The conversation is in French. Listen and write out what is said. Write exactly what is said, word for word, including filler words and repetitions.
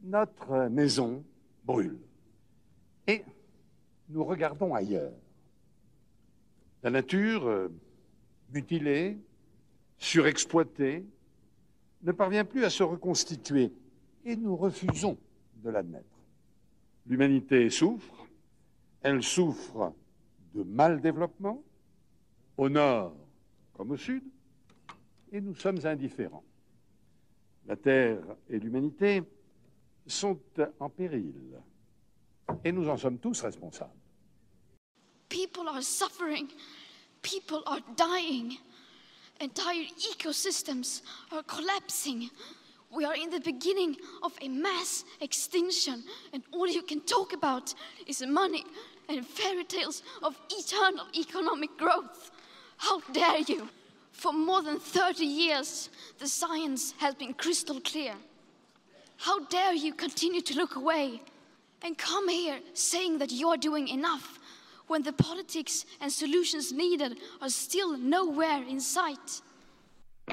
notre maison brûle. Et nous regardons ailleurs. La nature, euh, mutilée, surexploitée, ne parvient plus à se reconstituer et nous refusons de l'admettre. L'humanité souffre, elle souffre de mal-développement, au nord comme au sud, et nous sommes indifférents. La Terre et l'humanité sont en péril, et nous en sommes tous responsables. People are suffering, people are dying, entire ecosystems are collapsing. We are in the beginning of a mass extinction, and all you can talk about is money and fairy tales of eternal economic growth. How dare you? For more than thirty years, the science has been crystal clear. How dare you continue to look away and come here saying that you're doing enough when the politics and solutions needed are still nowhere in sight?